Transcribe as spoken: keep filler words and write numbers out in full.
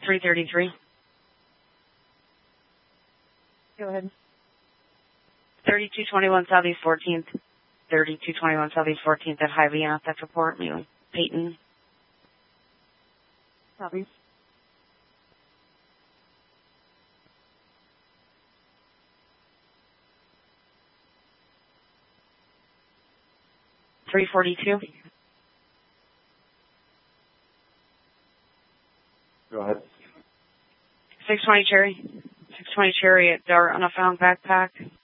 three thirty-three. Go ahead. thirty-two twenty-one Southeast fourteenth. thirty-two twenty-one Southeast fourteenth at Hy-Vee. Theft report. Mule. Peyton. Copy. three forty-two. Go ahead. six twenty Cherry. six twenty Cherry at Dart on a found backpack.